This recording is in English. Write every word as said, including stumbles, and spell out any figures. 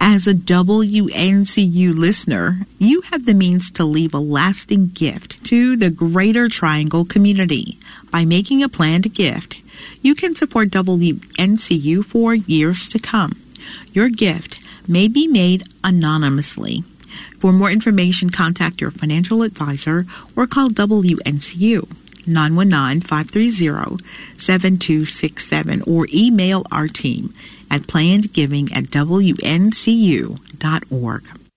As a W N C U listener, you have the means to leave a lasting gift to the Greater Triangle community. By making a planned gift, you can support W N C U for years to come. Your gift may be made anonymously. For more information, contact your financial advisor or call W N C U nine one nine, five three zero, seven two six seven or email our team at plannedgiving at W N C U dot org.